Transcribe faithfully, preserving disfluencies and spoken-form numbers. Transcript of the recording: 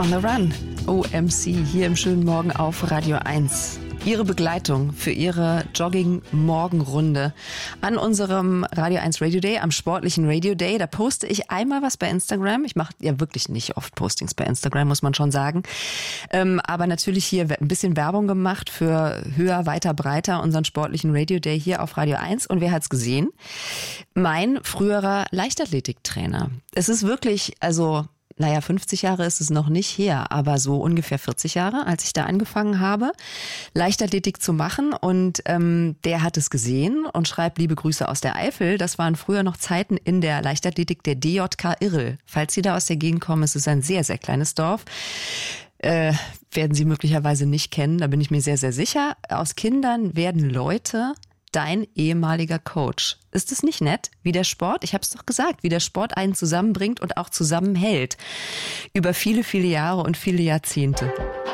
on the Run. O M C hier im schönen Morgen auf Radio eins. Ihre Begleitung für Ihre Jogging-Morgenrunde an unserem Radio eins Radio Day, am sportlichen Radio Day. Da poste ich einmal was bei Instagram. Ich mache ja wirklich nicht oft Postings bei Instagram, muss man schon sagen. Ähm, aber natürlich hier ein bisschen Werbung gemacht für höher, weiter, breiter, unseren sportlichen Radio Day hier auf Radio eins. Und wer hat's gesehen? Mein früherer Leichtathletiktrainer. Es ist wirklich, also... Naja, fünfzig Jahre ist es noch nicht her, aber so ungefähr vierzig Jahre, als ich da angefangen habe, Leichtathletik zu machen. Und ähm, der hat es gesehen und schreibt liebe Grüße aus der Eifel. Das waren früher noch Zeiten in der Leichtathletik der D J K Irl. Falls Sie da aus der Gegend kommen, es ist ein sehr, sehr kleines Dorf. Äh, werden Sie möglicherweise nicht kennen, da bin ich mir sehr, sehr sicher. Aus Kindern werden Leute... Dein ehemaliger Coach. Ist es nicht nett, wie der Sport, ich habe es doch gesagt, wie der Sport einen zusammenbringt und auch zusammenhält. Über viele, viele Jahre und viele Jahrzehnte.